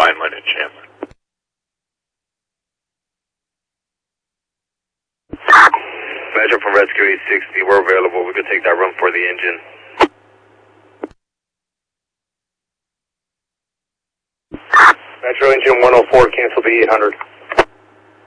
Vineland and Chandler. Metro from Rescue 860, we're available. We could take that run for the engine. Metro engine 104, cancel the 800.